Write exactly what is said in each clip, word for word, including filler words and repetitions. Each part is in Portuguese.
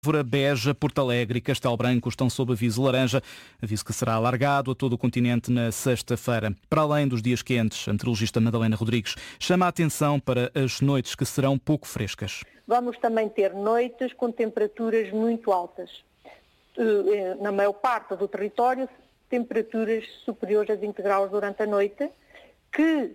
Évora, Beja, Porto Alegre e Castelo Branco estão sob aviso laranja, aviso que será alargado a todo o continente na sexta-feira. Para além dos dias quentes, a meteorologista Madalena Rodrigues chama a atenção para as noites que serão pouco frescas. Vamos também ter noites com temperaturas muito altas. Na maior parte do território, temperaturas superiores a vinte graus durante a noite, que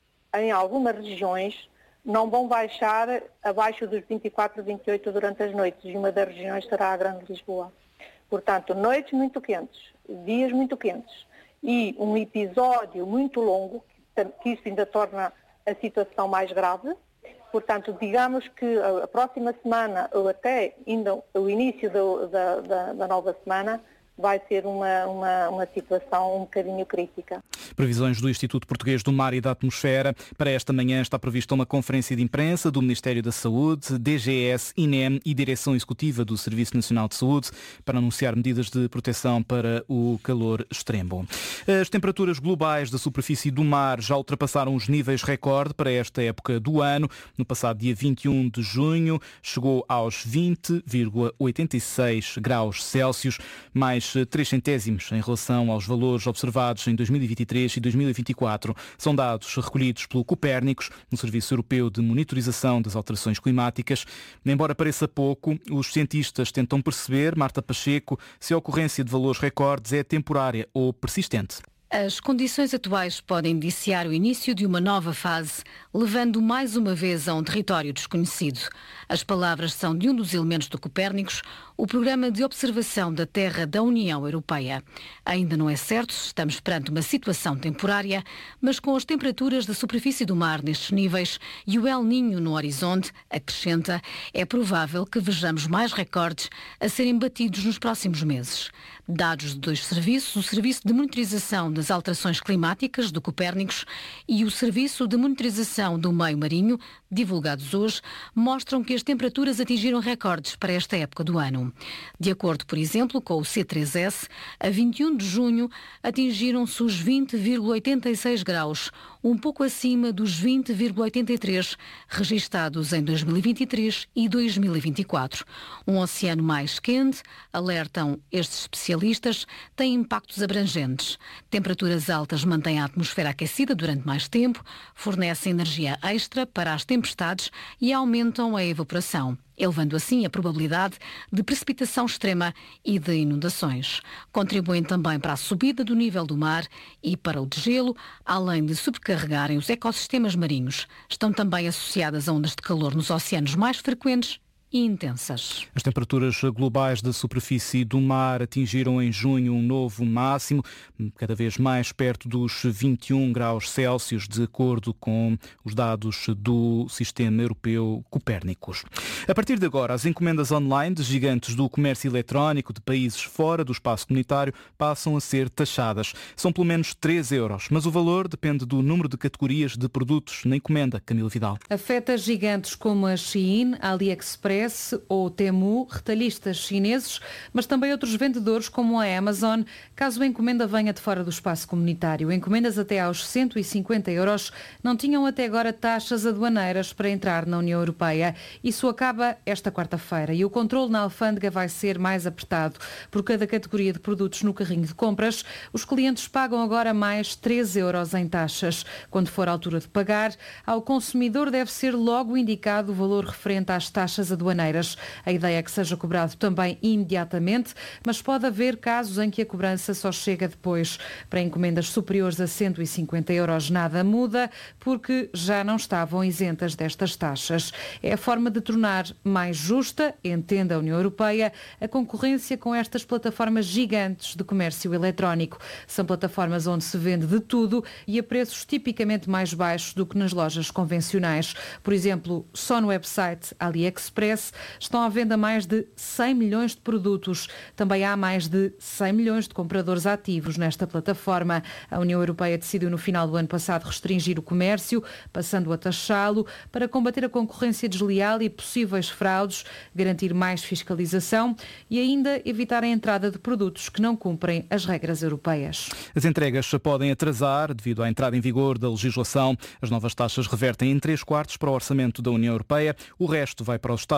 em algumas regiões não vão baixar abaixo dos vinte e quatro, vinte e oito durante as noites, e uma das regiões será a Grande Lisboa. Portanto, noites muito quentes, dias muito quentes e um episódio muito longo, que isso ainda torna a situação mais grave. Portanto, digamos que a próxima semana, ou até ainda o início do, da, da, da nova semana, vai ser uma, uma, uma situação um bocadinho crítica. Previsões do Instituto Português do Mar e da Atmosfera. Para esta manhã está prevista uma conferência de imprensa do Ministério da Saúde, D G S, I N E M e Direção Executiva do Serviço Nacional de Saúde para anunciar medidas de proteção para o calor extremo. As temperaturas globais da superfície do mar já ultrapassaram os níveis recorde para esta época do ano. No passado dia vinte e um de junho chegou aos vinte vírgula oitenta e seis graus Celsius, mais três centésimos em relação aos valores observados em dois mil e vinte e três e dois mil e vinte e quatro. São dados recolhidos pelo Copérnicos, no Serviço Europeu de Monitorização das Alterações Climáticas. Embora pareça pouco, os cientistas tentam perceber, Marta Pacheco, se a ocorrência de valores recordes é temporária ou persistente. As condições atuais podem indiciar o início de uma nova fase, levando mais uma vez a um território desconhecido. As palavras são de um dos elementos do Copérnicos, o Programa de Observação da Terra da União Europeia. Ainda não é certo se estamos perante uma situação temporária, mas com as temperaturas da superfície do mar nestes níveis e o El Niño no horizonte, acrescenta, é provável que vejamos mais recordes a serem batidos nos próximos meses. Dados de dois serviços, o Serviço de Monitorização das Alterações Climáticas do Copérnicos e o Serviço de Monitorização do Meio Marinho, divulgados hoje, mostram que as temperaturas atingiram recordes para esta época do ano. De acordo, por exemplo, com o C três S, a vinte e um de junho atingiram-se os vinte vírgula oitenta e seis graus, um pouco acima dos vinte vírgula oitenta e três registados em dois mil e vinte e três e dois mil e vinte e quatro. Um oceano mais quente, alertam estes especialistas, tem impactos abrangentes. Temperaturas altas mantêm a atmosfera aquecida durante mais tempo, fornecem energia extra para as tempestades e aumentam a evaporação, elevando assim a probabilidade de precipitação extrema e de inundações. Contribuem também para a subida do nível do mar e para o degelo, além de sobrecarregarem os ecossistemas marinhos. Estão também associadas a ondas de calor nos oceanos mais frequentes e intensas. As temperaturas globais da superfície do mar atingiram em junho um novo máximo, cada vez mais perto dos vinte e um graus Celsius, de acordo com os dados do Sistema Europeu Copérnicos. A partir de agora, as encomendas online de gigantes do comércio eletrónico de países fora do espaço comunitário passam a ser taxadas. São pelo menos três euros, mas o valor depende do número de categorias de produtos na encomenda. Camila Vidal. Afeta gigantes como a Shein, a AliExpress ou Temu, retalhistas chineses, mas também outros vendedores como a Amazon, caso a encomenda venha de fora do espaço comunitário. Encomendas até aos cento e cinquenta euros não tinham até agora taxas aduaneiras para entrar na União Europeia. Isso acaba esta quarta-feira e o controle na alfândega vai ser mais apertado. Por cada categoria de produtos no carrinho de compras, os clientes pagam agora mais três euros em taxas. Quando for a altura de pagar, ao consumidor deve ser logo indicado o valor referente às taxas aduaneiras. A ideia é que seja cobrado também imediatamente, mas pode haver casos em que a cobrança só chega depois. Para encomendas superiores a cento e cinquenta euros nada muda, porque já não estavam isentas destas taxas. É a forma de tornar mais justa, entende a União Europeia, a concorrência com estas plataformas gigantes de comércio eletrónico. São plataformas onde se vende de tudo e a preços tipicamente mais baixos do que nas lojas convencionais. Por exemplo, só no website AliExpress estão à venda mais de cem milhões de produtos. Também há mais de cem milhões de compradores ativos nesta plataforma. A União Europeia decidiu no final do ano passado restringir o comércio, passando a taxá-lo para combater a concorrência desleal e possíveis fraudes, garantir mais fiscalização e ainda evitar a entrada de produtos que não cumprem as regras europeias. As entregas podem atrasar devido à entrada em vigor da legislação. As novas taxas revertem em três quartos para o orçamento da União Europeia. O resto vai para os Estados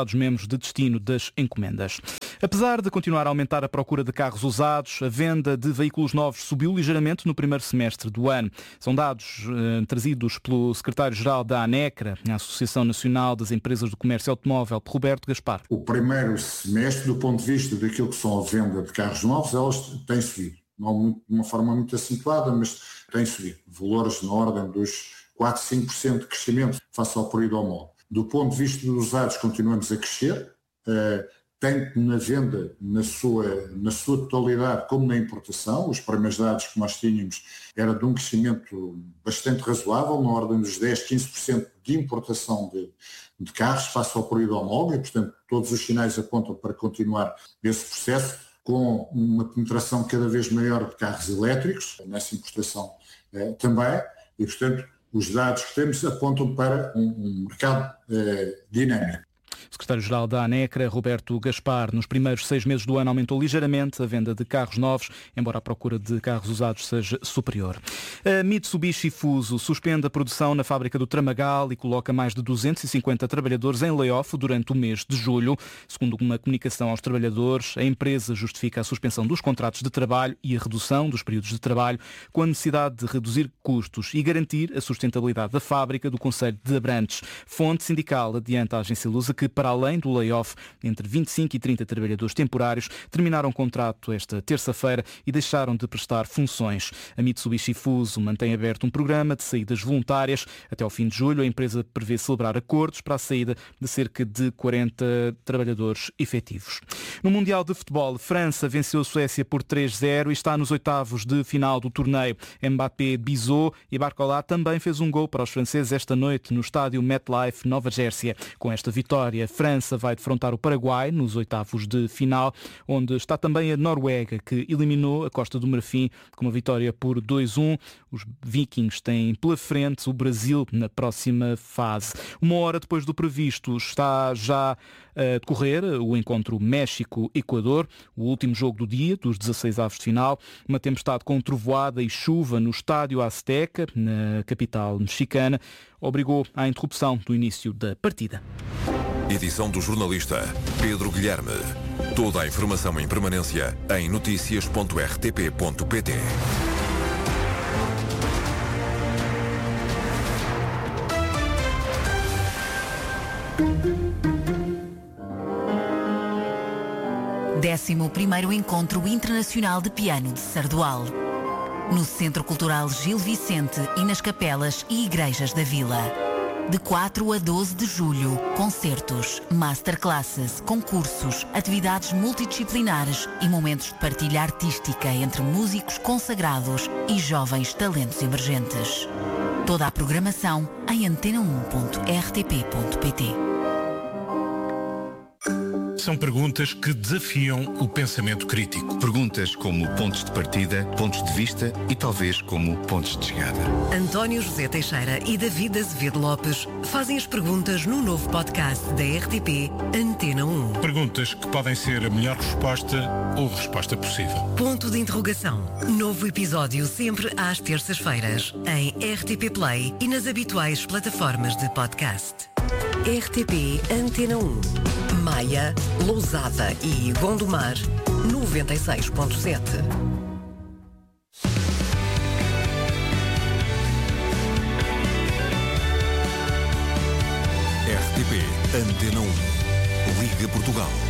Estados-membros de destino das encomendas. Apesar de continuar a aumentar a procura de carros usados, a venda de veículos novos subiu ligeiramente no primeiro semestre do ano. São dados eh, trazidos pelo secretário-geral da ANECRA, a Associação Nacional das Empresas do Comércio Automóvel, Roberto Gaspar. O primeiro semestre, do ponto de vista daquilo que são a venda de carros novos, elas têm subido. Não de uma forma muito acentuada, mas têm subido. Valores na ordem dos quatro, cinco por cento de crescimento face ao período homólogo. Do ponto de vista dos usados, continuamos a crescer. Uh, tanto na venda na sua, na sua totalidade como na importação. Os primeiros dados que nós tínhamos era de um crescimento bastante razoável, na ordem dos dez, quinze por cento de importação de, de carros face ao período homólogo, e portanto todos os sinais apontam para continuar esse processo, com uma penetração cada vez maior de carros elétricos, nessa importação eh, também, e portanto os dados que temos apontam para um, um mercado eh, dinâmico. O secretário-geral da ANECRA, Roberto Gaspar, nos primeiros seis meses do ano aumentou ligeiramente a venda de carros novos, embora a procura de carros usados seja superior. A Mitsubishi Fuso suspende a produção na fábrica do Tramagal e coloca mais de duzentos e cinquenta trabalhadores em layoff durante o mês de julho. Segundo uma comunicação aos trabalhadores, a empresa justifica a suspensão dos contratos de trabalho e a redução dos períodos de trabalho com a necessidade de reduzir custos e garantir a sustentabilidade da fábrica do concelho de Abrantes. Fonte sindical adianta à agência Lusa que, para além do layoff, entre vinte e cinco e trinta trabalhadores temporários terminaram o contrato esta terça-feira e deixaram de prestar funções. A Mitsubishi Fuso mantém aberto um programa de saídas voluntárias. Até ao fim de julho, a empresa prevê celebrar acordos para a saída de cerca de quarenta trabalhadores efetivos. No Mundial de Futebol, França venceu a Suécia por três a zero e está nos oitavos de final do torneio. Mbappé bisou e Barcola também fez um gol para os franceses esta noite no estádio MetLife, Nova Jersey. Com esta vitória, a França vai defrontar o Paraguai nos oitavos de final, onde está também a Noruega, que eliminou a Costa do Marfim com uma vitória por dois a um. Os Vikings têm pela frente o Brasil na próxima fase. Uma hora depois do previsto, está já a decorrer o encontro México-Equador, o último jogo do dia, dos dezasseis avos de final. Uma tempestade com trovoada e chuva no estádio Azteca, na capital mexicana, obrigou à interrupção do início da partida. Edição do jornalista Pedro Guilherme. Toda a informação em permanência em notícias ponto r t p ponto p t. décimo primeiro Encontro Internacional de Piano de Sardual. No Centro Cultural Gil Vicente e nas capelas e igrejas da vila. De quatro a doze de julho, concertos, masterclasses, concursos, atividades multidisciplinares e momentos de partilha artística entre músicos consagrados e jovens talentos emergentes. Toda a programação em antena um ponto r t p ponto p t. São perguntas que desafiam o pensamento crítico. Perguntas como pontos de partida, pontos de vista e talvez como pontos de chegada. António José Teixeira e David Azevedo Lopes fazem as perguntas no novo podcast da R T P Antena um. Perguntas que podem ser a melhor resposta ou a resposta possível. Ponto de interrogação. Novo episódio sempre às terças-feiras em R T P Play e nas habituais plataformas de podcast. R T P Antena um. Maia, Lousada e Gondomar, noventa e seis ponto sete. R T P Antena um. Liga Portugal.